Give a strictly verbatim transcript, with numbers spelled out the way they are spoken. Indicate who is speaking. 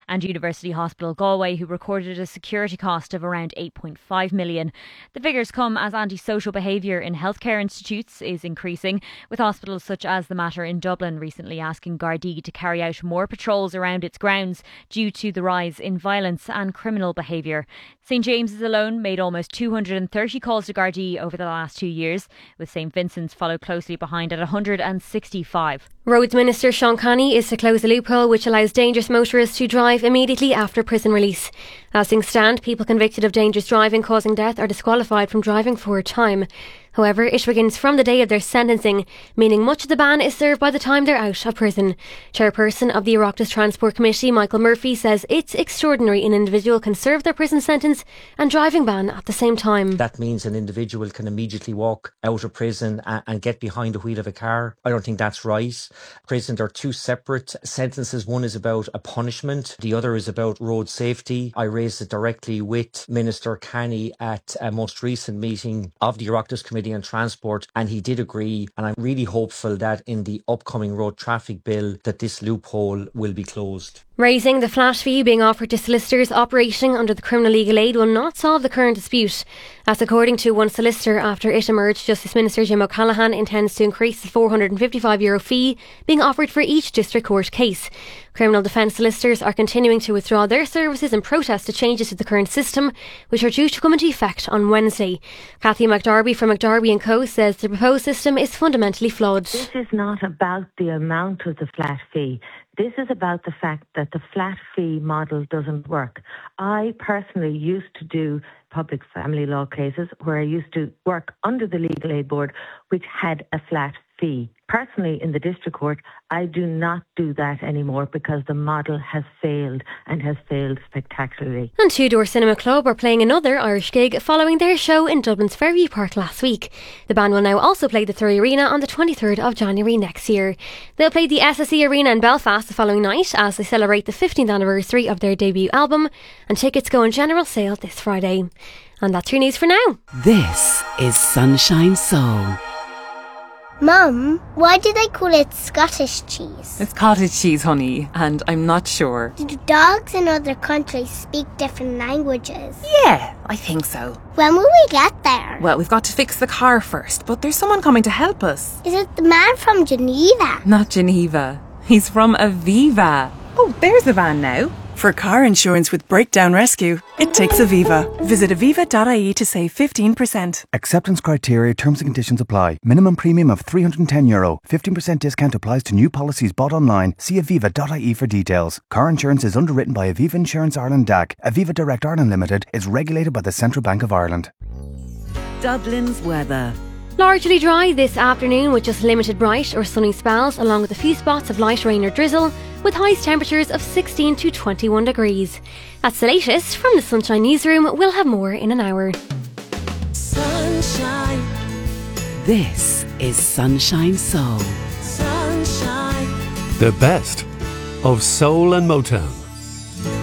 Speaker 1: and University Hospital Galway, who recorded a security cost of around eight point five million. The figures come as antisocial behaviour in healthcare institutes is increasing, with hospitals such as the Mater in Dublin recently asking Gardaí to carry out more patrols around its grounds due to the rise in violence and criminal behaviour. St James's alone made almost two hundred thirty calls to Gardaí over the last two years, with St Vincent's followed closely behind at one hundred sixty-five.
Speaker 2: Roads Minister Sean Connolly is to close a loophole which allows dangerous motorists to drive immediately after prison release. As things stand, people convicted of dangerous driving causing death are disqualified from driving for a time. However, it begins from the day of their sentencing, meaning much of the ban is served by the time they're out of prison. Chairperson of the Oireachtas Transport Committee, Michael Murphy, says it's extraordinary an individual can serve their prison sentence and driving ban at the same time.
Speaker 3: That means an individual can immediately walk out of prison and, and get behind the wheel of a car. I don't think that's right. Prison are two separate sentences. One is about a punishment, the other is about road safety. I raised it directly with Minister Canny at a most recent meeting of the Oireachtas Committee on Transport, and he did agree, and I'm really hopeful that in the upcoming road traffic bill that this loophole will be closed.
Speaker 2: Raising the flat fee being offered to solicitors operating under the criminal legal aid will not solve the current dispute. As according to one solicitor, after it emerged, Justice Minister Jim O'Callaghan intends to increase the four hundred fifty-five euro fee being offered for each district court case. Criminal defence solicitors are continuing to withdraw their services in protest to changes to the current system, which are due to come into effect on Wednesday. Cathy McDarby from McDarby and Co says the proposed system is fundamentally flawed.
Speaker 4: This is not about the amount of the flat fee. This is about the fact that the flat fee model doesn't work. I personally used to do public family law cases where I used to work under the Legal Aid Board, which had a flat fee. Personally, in the district court, I do not do that anymore because the model has failed and has failed spectacularly.
Speaker 2: And Two Door Cinema Club are playing another Irish gig following their show in Dublin's Fairview Park last week. The band will now also play the Three Arena on the twenty-third of January next year. They'll play the S S E Arena in Belfast the following night as they celebrate the fifteenth anniversary of their debut album, and tickets go on general sale this Friday. And that's your news for now.
Speaker 5: This is Sunshine Soul.
Speaker 6: Mum, why do they call it Scottish cheese?
Speaker 7: It's cottage cheese, honey, and I'm not sure.
Speaker 6: Do dogs in other countries speak different languages?
Speaker 7: Yeah, I think so.
Speaker 6: When will we get there?
Speaker 7: Well, we've got to fix the car first, but there's someone coming to help us.
Speaker 6: Is it the man from Geneva?
Speaker 7: Not Geneva. He's from Aviva. Oh, there's the van now.
Speaker 8: For car insurance with Breakdown Rescue, it takes Aviva. Visit aviva dot I E to save fifteen percent.
Speaker 9: Acceptance criteria, terms and conditions apply. Minimum premium of three hundred ten euro. fifteen percent discount applies to new policies bought online. See aviva dot I E for details. Car insurance is underwritten by Aviva Insurance Ireland D A C. Aviva Direct Ireland Limited is regulated by the Central Bank of Ireland.
Speaker 5: Dublin's weather.
Speaker 2: Largely dry this afternoon with just limited bright or sunny spells along with a few spots of light rain or drizzle, with highest temperatures of sixteen to twenty-one degrees. That's the latest from the Sunshine Newsroom. We'll have more in an hour.
Speaker 5: Sunshine. This is Sunshine Soul. Sunshine.
Speaker 10: The best of soul and Motown.